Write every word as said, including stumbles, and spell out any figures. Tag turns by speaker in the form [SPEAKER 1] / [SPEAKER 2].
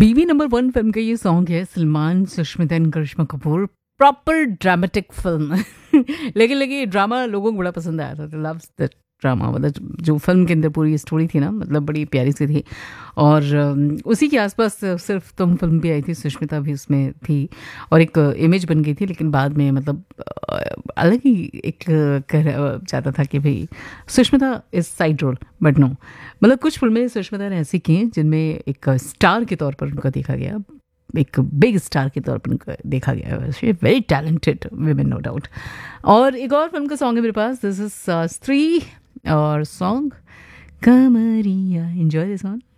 [SPEAKER 1] बीवी number one film का ये सॉन्ग है, Salman, Sushmita and Karishma Kapoor. Proper dramatic film लेकिन लेकिन ड्रामा लोगों को बड़ा पसंद आया था। लव्स द ड्रामा, मतलब जो फिल्म के अंदर पूरी स्टोरी थी ना, मतलब बड़ी प्यारी सी थी। और अम, उसी के आसपास सिर्फ तुम फिल्म भी आई थी, सुष्मिता भी उसमें थी और एक इमेज बन गई थी। लेकिन बाद में मतलब अ, अलग ही एक कह जाता था कि भाई Sushmita is side role, but no, मतलब कुछ फिल्में सुष्मिता ने ऐसी की हैं जिनमें एक स्टार के तौर पर उनका देखा गया, एक बिग स्टार के तौर पर उनका देखा गया। Very talented women, no doubt. और एक और फिल्म का सॉन्ग है मेरे पास, दिस इज स्त्री और सॉन्ग कमरिया। Enjoy this song.